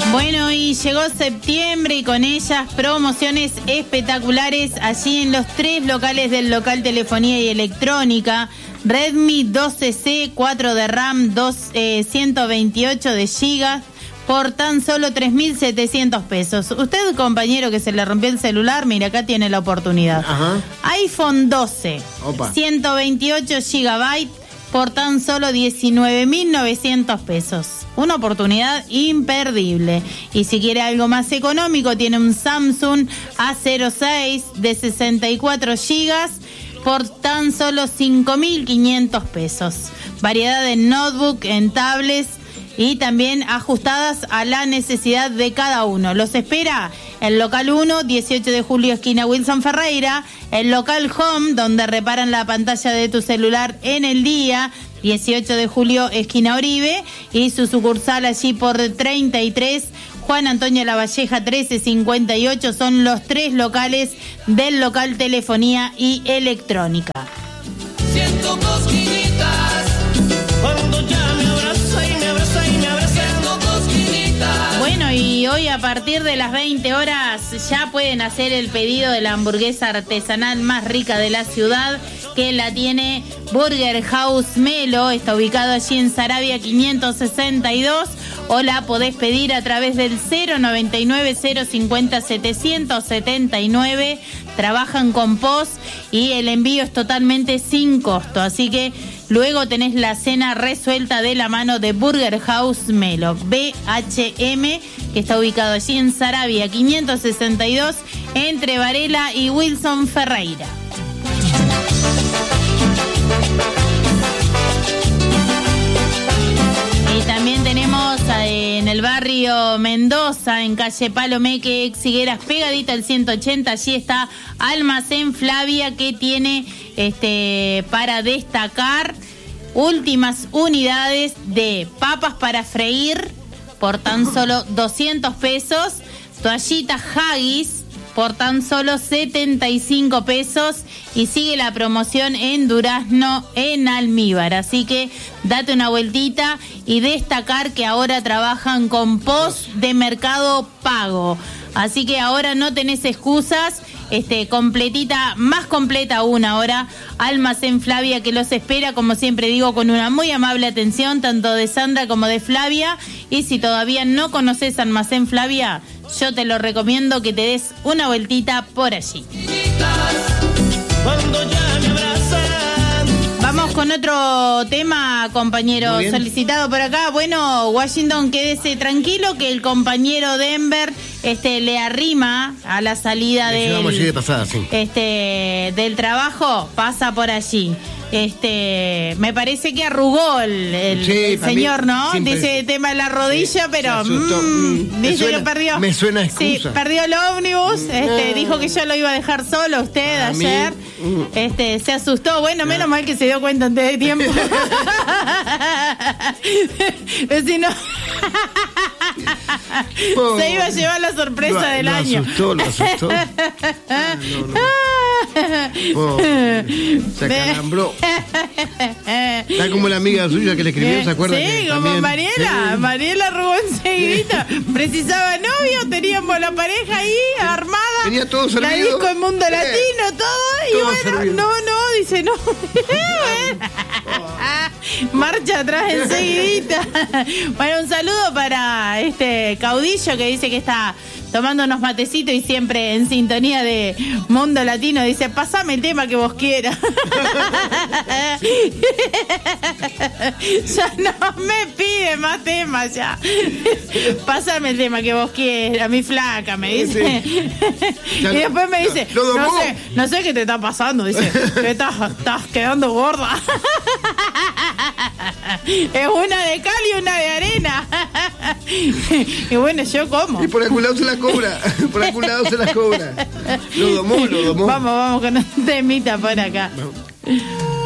Bueno, y llegó septiembre y con ellas promociones espectaculares allí en los 3 locales del local Telefonía y Electrónica. Redmi 12C, 4 de RAM, 128 de gigas por tan solo 3.700 pesos. Usted, compañero, que se le rompió el celular, mira, acá tiene la oportunidad. Ajá. iPhone 12, Opa. 128 gigabytes por tan solo 19.900 pesos. Una oportunidad imperdible. Y si quiere algo más económico, tiene un Samsung A06 de 64 gigas por tan solo 5.500 pesos. Variedad de notebook, en tablets y también ajustadas a la necesidad de cada uno. Los espera el local 1, 18 de julio, esquina Wilson Ferreira. El local Home, donde reparan la pantalla de tu celular en el día, 18 de julio, esquina Oribe. Y su sucursal allí por 33, Juan Antonio Lavalleja 1358. Son los 3 locales del local Telefonía y Electrónica. Siento cosquillitas cuando ya me abraza y me abraza y me abraza. Siento cosquillitas. Bueno, y hoy a partir de las 20 horas ya pueden hacer el pedido de la hamburguesa artesanal más rica de la ciudad, que la tiene Burger House Melo. Está ubicado allí en Saravia 562. O la podés pedir a través del 099-050-779. Trabajan con POS y el envío es totalmente sin costo. Así que luego tenés la cena resuelta de la mano de Burger House Melo. BHM, que está ubicado allí en Saravia 562, entre Varela y Wilson Ferreira. Y también tenemos en el barrio Mendoza, en calle Palomeque, ex Higueras, pegadita al 180, allí está Almacén Flavia, que tiene para destacar últimas unidades de papas para freír por tan solo 200 pesos, toallitas Haggis por tan solo 75 pesos y sigue la promoción en Durazno, en Almíbar. Así que date una vueltita y destacar que ahora trabajan con POS de Mercado Pago. Así que ahora no tenés excusas, completita, más completa aún ahora, Almacén Flavia, que los espera, como siempre digo, con una muy amable atención, tanto de Sandra como de Flavia. Y si todavía no conoces Almacén Flavia, yo te lo recomiendo que te des una vueltita por allí. Vamos con otro tema, compañero, solicitado por acá. Bueno, Washington, quédese tranquilo que el compañero Denver le arrima a la salida de pasada, sí. Del trabajo, pasa por allí. Me parece que arrugó el señor, ¿no? Siempre. Dice tema de la rodilla, pero dice que perdió. Me suena excusa. Sí, perdió el ómnibus. Dijo que yo lo iba a dejar solo usted ayer. Se asustó. Bueno, menos mal que se dio cuenta antes de tiempo. Si no, se iba a llevar la sorpresa del año. Lo asustó. Se acalambró. Está como la amiga suya que le escribió, ¿se acuerda? Sí, como también, Mariela. Sí. Mariela arrugó enseguida. Precisaba novio, teníamos la pareja ahí armada. Tenía todo servido. La disco en Mundo Latino, todo. Y bueno, servido. no, dice no. Marcha atrás enseguidita. Bueno, un saludo para Caudillo, que dice que está tomando unos matecitos y siempre en sintonía de Mundo Latino. Dice, pasame el tema que vos quieras. Ya no me pide más temas ya. Pásame el tema que vos quieras, mi flaca, me dice. Sí. Y después me dice, no sé qué te está pasando, dice, que estás quedando gorda. Es una de cal y una de arena. Y bueno, yo como. Y por algún lado se la cobra. Por algún lado se la cobra. Lo domó. Vamos con un temita por acá. Vamos.